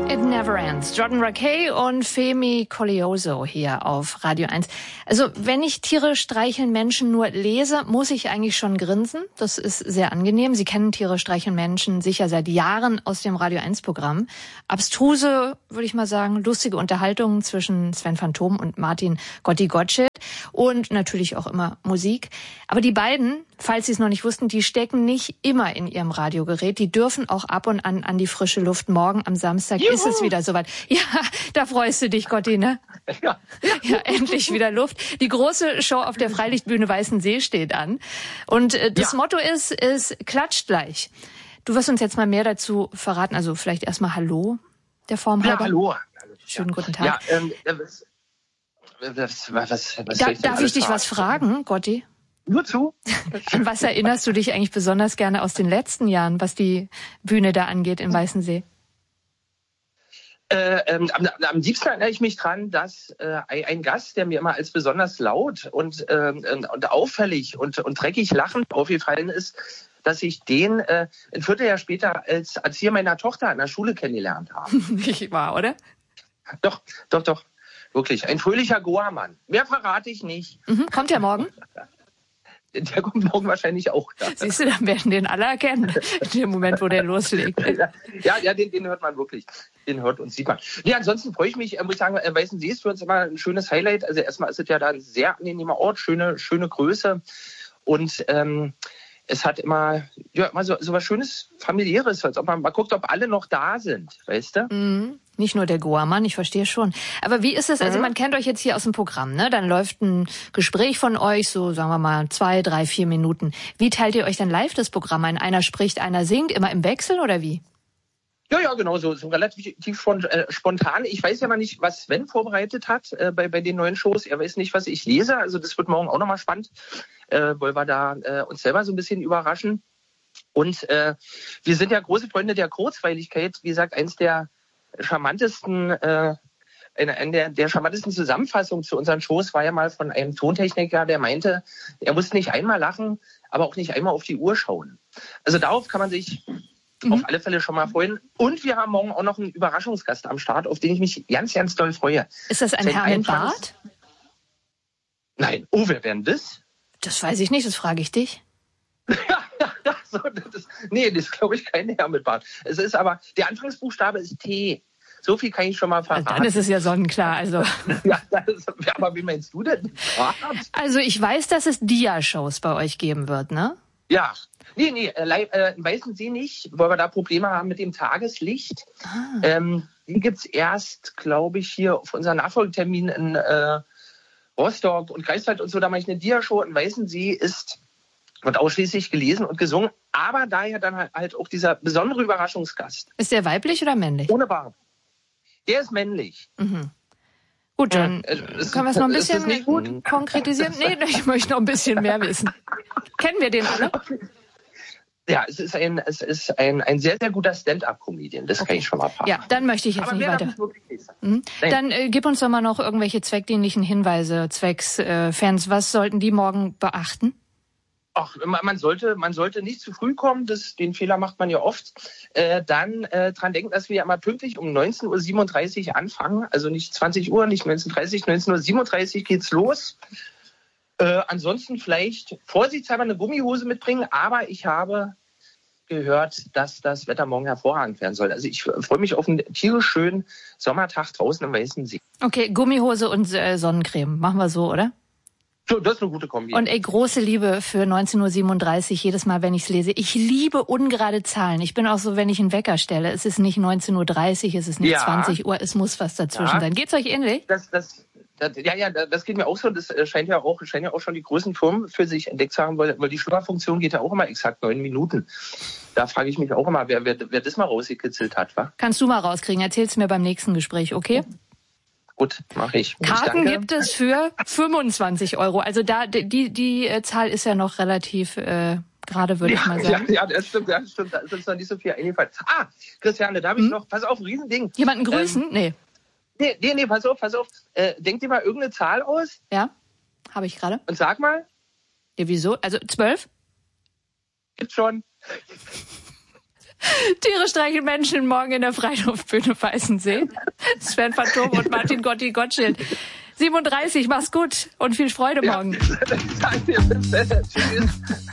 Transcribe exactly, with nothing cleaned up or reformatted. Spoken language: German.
It Never Ends. Jordan Rakei und Femi Koleoso hier auf Radio eins. Also wenn ich Tiere streicheln Menschen nur lese, muss ich eigentlich schon grinsen. Das ist sehr angenehm. Sie kennen Tiere streicheln Menschen sicher seit Jahren aus dem Radio eins Programm. Abstruse, würde ich mal sagen, lustige Unterhaltungen zwischen Sven Phantom und Martin Gotti Gottschild und natürlich auch immer Musik. Aber die beiden, falls Sie es noch nicht wussten, die stecken nicht immer in ihrem Radiogerät. Die dürfen auch ab und an an die frische Luft. Morgen am Samstag Juhu. Ist es wieder soweit. Ja, da freust du dich, Gotti, ne? Ja. Ja, endlich wieder Luft. Die große Show auf der Freilichtbühne Weißensee steht an. Und äh, das ja. Motto ist, es klatscht gleich. Du wirst uns jetzt mal mehr dazu verraten. Also vielleicht erstmal Hallo, der Form halber. Ja, hallo. Schönen guten Tag. Ja, ähm, was, was, was, was da, ich darf ich dich was fragen, Gotti? Nur zu. An was erinnerst du dich eigentlich besonders gerne aus den letzten Jahren, was die Bühne da angeht in Weißensee? Äh, ähm, am, am liebsten erinnere ich mich dran, dass äh, ein Gast, der mir immer als besonders laut und, äh, und auffällig und, und dreckig lachend aufgefallen ist, dass ich den äh, ein Vierteljahr später als Erzieher meiner Tochter an der Schule kennengelernt habe. Nicht wahr, oder? Doch, doch, doch. Wirklich. Ein fröhlicher Goa-Mann. Mehr verrate ich nicht. Mhm. Kommt der morgen? Der kommt morgen wahrscheinlich auch. Ja. Siehst du, dann werden den alle erkennen, in dem Moment, wo der loslegt. Ja, ja, den, den hört man wirklich. Den hört und sieht man. Nee, ansonsten freue ich mich, muss ich sagen, Weißensee ist für uns immer ein schönes Highlight. Also erstmal ist es ja da ein sehr angenehmer Ort, schöne, schöne Größe. Und ähm, es hat immer, ja, immer so, so was Schönes, Familiäres, als ob man mal guckt, ob alle noch da sind, weißt du? Mhm. Nicht nur der Goa-Mann, ich verstehe schon. Aber wie ist es, also man kennt euch jetzt hier aus dem Programm, ne? Dann läuft ein Gespräch von euch, so sagen wir mal zwei, drei, vier Minuten. Wie teilt ihr euch dann live das Programm ein? Einer spricht, einer singt, immer im Wechsel oder wie? Ja, ja, genau, so, so relativ spontan. Ich weiß ja mal nicht, was Sven vorbereitet hat äh, bei, bei den neuen Shows. Er weiß nicht, was ich lese. Also das wird morgen auch nochmal spannend, äh, weil wir da äh, uns selber so ein bisschen überraschen. Und äh, wir sind ja große Freunde der Kurzweiligkeit. Wie gesagt, eins der charmantesten, äh, eine, eine der, der charmantesten Zusammenfassungen zu unseren Shows war ja mal von einem Tontechniker, der meinte, er muss nicht einmal lachen, aber auch nicht einmal auf die Uhr schauen. Also darauf kann man sich mhm. auf alle Fälle schon mal freuen. Und wir haben morgen auch noch einen Überraschungsgast am Start, auf den ich mich ganz, ganz doll freue. Ist das ein Herr mit Bart? Nein. Oh, wer wäre denn das? Das weiß ich nicht, das frage ich dich. so, das, nee, das ist, glaube ich, kein Herr mit Bart. Es ist aber, der Anfangsbuchstabe ist T. So viel kann ich schon mal verraten. Also dann ist es ja sonnenklar. Also. ja, ist, aber wie meinst du denn? Also ich weiß, dass es Dia-Shows bei euch geben wird, ne? Ja. Nee, nee, äh, in Weißensee nicht, weil wir da Probleme haben mit dem Tageslicht. Ah. Ähm, die gibt's erst, glaube ich, hier auf unseren Nachfolgetermin in äh, Rostock und Greifswald und so. Da mache ich eine Dia-Show. In Weißensee ist wird ausschließlich gelesen und gesungen, aber daher dann halt auch dieser besondere Überraschungsgast. Ist der weiblich oder männlich? Ohne Bart. Der ist männlich. Mhm. Gut, dann ja, es, können wir es noch ein bisschen nicht gut? konkretisieren? Nee, ich möchte noch ein bisschen mehr wissen. Kennen wir den alle? Ja, es ist ein, es ist ein, ein sehr, sehr guter Stand-up-Comedian. Das okay. kann ich schon mal verraten. Ja, dann möchte ich jetzt aber nicht weiter. Nicht mhm. Dann äh, gib uns doch mal noch irgendwelche zweckdienlichen Hinweise, zwecks äh, Fans. Was sollten die morgen beachten? Ach, man sollte, man sollte nicht zu früh kommen, das, den Fehler macht man ja oft. Äh, dann äh, dran denken, dass wir ja mal pünktlich um neunzehn Uhr siebenunddreißig anfangen. Also nicht zwanzig Uhr, nicht neunzehn Uhr dreißig, neunzehn Uhr siebenunddreißig geht's los. Äh, ansonsten vielleicht vorsichtshalber eine Gummihose mitbringen, aber ich habe gehört, dass das Wetter morgen hervorragend werden soll. Also ich freue mich auf einen tierisch schönen Sommertag draußen im Weißensee. Okay, Gummihose und äh, Sonnencreme. Machen wir so, oder? So, das ist eine gute Kombi. Und ey, große Liebe für neunzehn Uhr siebenunddreißig, jedes Mal, wenn ich es lese. Ich liebe ungerade Zahlen. Ich bin auch so, wenn ich einen Wecker stelle. Es ist nicht neunzehn Uhr dreißig, es ist nicht ja. zwanzig Uhr, es muss was dazwischen ja. sein. Geht's euch ähnlich? Das, das, das, ja, ja, das geht mir auch so. Das scheint ja auch, scheint ja auch schon die größten Firmen für sich entdeckt zu haben, weil, weil die Schlummerfunktion geht ja auch immer exakt neun Minuten. Da frage ich mich auch immer, wer, wer, wer das mal rausgekitzelt hat, wa? Kannst du mal rauskriegen. Erzähl's mir beim nächsten Gespräch, okay? Gut, mache ich. Karten ich gibt es für fünfundzwanzig Euro. Also da die die äh, Zahl ist ja noch relativ äh, gerade, würde ja, ich mal sagen. Ja, ja, das stimmt, das stimmt. Da ist uns noch nicht so viel eingefallen. Ah, Christiane, da habe ich hm? noch, pass auf, ein Riesending. Jemanden grüßen? Ähm, nee. nee. Nee, nee, pass auf, pass auf. Äh, denk dir mal irgendeine Zahl aus. Ja, habe ich gerade. Und sag mal. Ja, wieso? Also zwölf? Gibt's schon. Tiere streichen Menschen morgen in der Freiluftbühne Weißensee. Sven Phantom und Martin Gotti Gottschild. siebenunddreißig, mach's gut und viel Freude morgen. Ja, danke, bis dann. Tschüss.